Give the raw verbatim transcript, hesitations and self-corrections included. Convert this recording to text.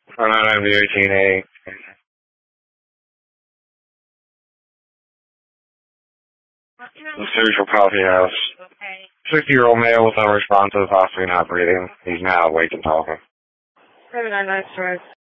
one nine M D eighteen A. The Social Coffee House. sixty-year-old male was unresponsive, possibly not breathing. He's now awake and talking. Seven nine nine,